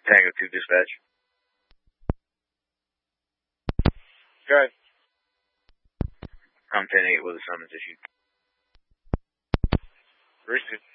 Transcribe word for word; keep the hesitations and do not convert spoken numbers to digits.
Tango two dispatch. Go ahead. I'm ten eight with a summons issued. Received.